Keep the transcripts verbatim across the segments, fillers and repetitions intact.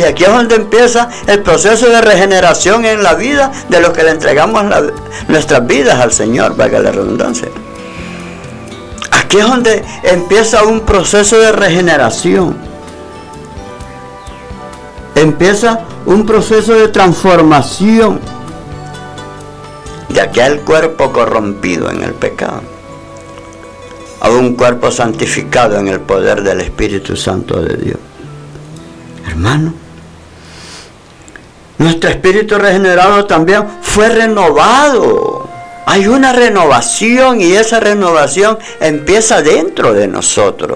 Y aquí es donde empieza el proceso de regeneración en la vida de los que le entregamos la, nuestras vidas al Señor, valga la redundancia. Aquí es donde empieza un proceso de regeneración. Empieza un proceso de transformación de aquel cuerpo corrompido en el pecado a un cuerpo santificado en el poder del Espíritu Santo de Dios. Hermano, nuestro espíritu regenerado también fue renovado. Hay una renovación y esa renovación empieza dentro de nosotros.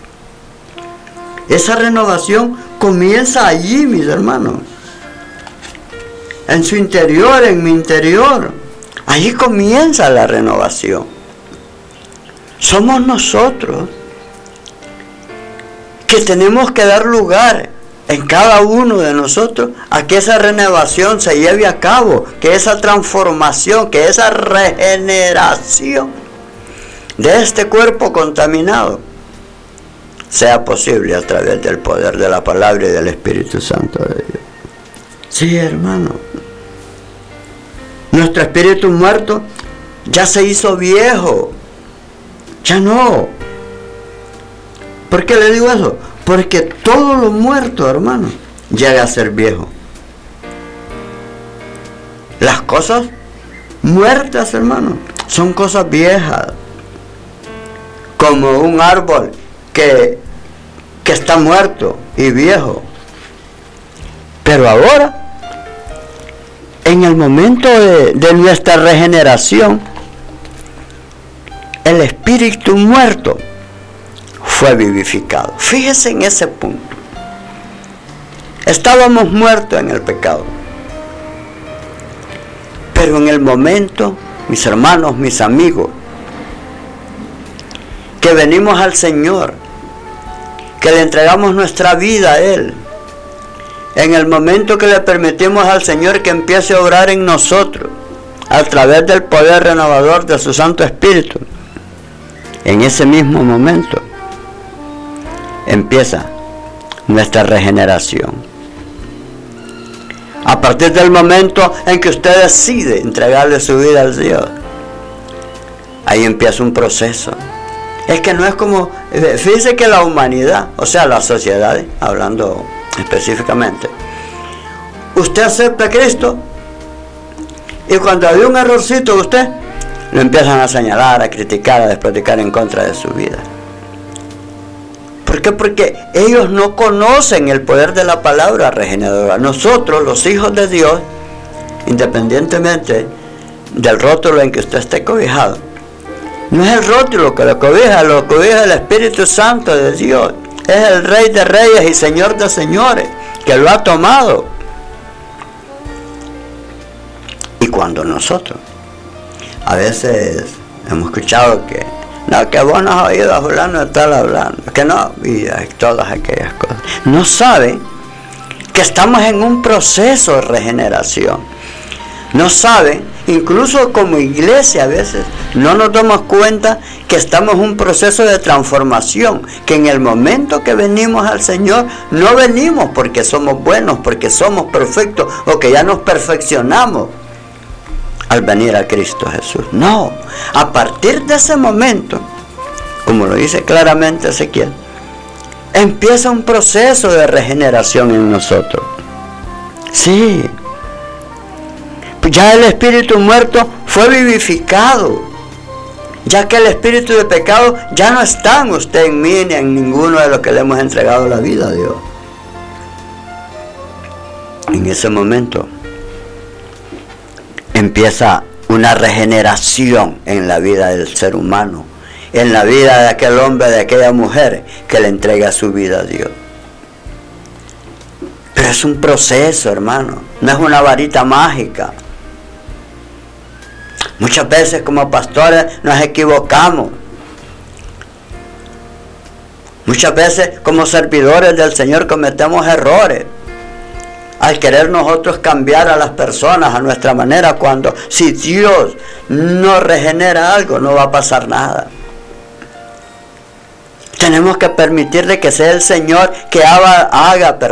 Esa renovación comienza allí, mis hermanos. En su interior, en mi interior. Allí comienza la renovación. Somos nosotros que tenemos que dar lugar en cada uno de nosotros a que esa renovación se lleve a cabo, que esa transformación, que esa regeneración de este cuerpo contaminado sea posible a través del poder de la palabra y del Espíritu Santo de Dios. Sí, hermano. Nuestro espíritu muerto ya se hizo viejo. Ya no. ¿Por qué le digo eso? Porque todo lo muerto, hermano, llega a ser viejo. Las cosas muertas, hermano, son cosas viejas. Como un árbol que, que está muerto y viejo. Pero ahora, en el momento de, de nuestra regeneración, el espíritu muerto fue vivificado. Fíjese en ese punto. Estábamos muertos en el pecado. Pero en el momento, mis hermanos, mis amigos, que venimos al Señor, que le entregamos nuestra vida a Él, en el momento que le permitimos al Señor que empiece a obrar en nosotros, a través del poder renovador de su Santo Espíritu, en ese mismo momento empieza nuestra regeneración. A partir del momento en que usted decide entregarle su vida al Dios, ahí empieza un proceso. Es que no es como, fíjese que la humanidad, o sea, la sociedad, hablando específicamente, usted acepta a Cristo y cuando hay un errorcito de usted, lo empiezan a señalar, a criticar, a despotricar en contra de su vida. ¿Por qué? Porque ellos no conocen el poder de la palabra regeneradora. Nosotros, los hijos de Dios, independientemente del rótulo en que usted esté cobijado, no es el rótulo que lo cobija, lo cobija el Espíritu Santo de Dios. Es el Rey de Reyes y Señor de Señores, que lo ha tomado. Y cuando nosotros, a veces hemos escuchado que, no, que vos no has oído a fulano estar hablando, que no, y todas aquellas cosas. No saben que estamos en un proceso de regeneración. No saben, incluso como iglesia a veces, no nos damos cuenta que estamos en un proceso de transformación, que en el momento que venimos al Señor, no venimos porque somos buenos, porque somos perfectos, o que ya nos perfeccionamos al venir a Cristo Jesús. No, a partir de ese momento, como lo dice claramente Ezequiel, empieza un proceso de regeneración en nosotros. Sí, ya el espíritu muerto fue vivificado, ya que el espíritu de pecado ya no está en usted, en mí, ni en ninguno de los que le hemos entregado la vida a Dios. En ese momento empieza una regeneración en la vida del ser humano, en la vida de aquel hombre, de aquella mujer que le entrega su vida a Dios. Pero es un proceso, hermano, no es una varita mágica. Muchas veces como pastores nos equivocamos. Muchas veces como servidores del Señor cometemos errores al querer nosotros cambiar a las personas a nuestra manera, cuando si Dios no regenera algo, no va a pasar nada. Tenemos que permitirle que sea el Señor que haga, haga